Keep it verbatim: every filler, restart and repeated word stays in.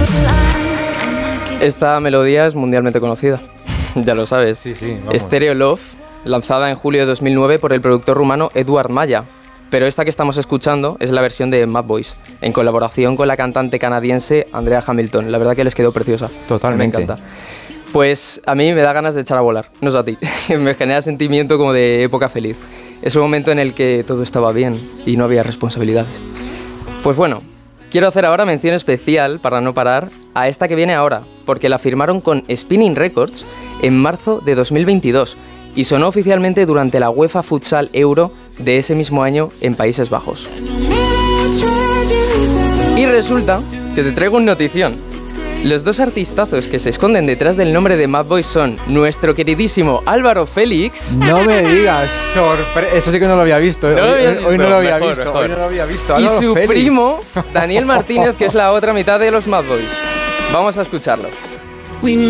Esta melodía es mundialmente conocida, ya lo sabes. Sí, sí, vamos. Stereo Love, lanzada en julio de dos mil nueve por el productor rumano Eduard Maya. Pero esta que estamos escuchando es la versión de Mad Boys, en colaboración con la cantante canadiense Andrea Hamilton. La verdad que les quedó preciosa. Totalmente. Me encanta. Pues a mí me da ganas de echar a volar, no sé a ti. Me genera sentimiento como de época feliz. Es un momento en el que todo estaba bien y no había responsabilidades. Pues bueno, quiero hacer ahora mención especial, para no parar, a esta que viene ahora, porque la firmaron con Spinning Records en marzo de dos mil veintidós y sonó oficialmente durante la UEFA Futsal Euro de ese mismo año en Países Bajos. Y resulta que te traigo un notición. Los dos artistazos que se esconden detrás del nombre de Mad Boys son nuestro queridísimo Álvaro Félix. No me digas, sorpresa. Eso sí que no lo había visto. ¿eh? No hoy, visto. hoy no lo había Mejor, visto. mejor. Hoy no lo había visto. Y Álvaro su Félix. primo, Daniel Martínez, que es la otra mitad de los Mad Boys. Vamos a escucharlo. We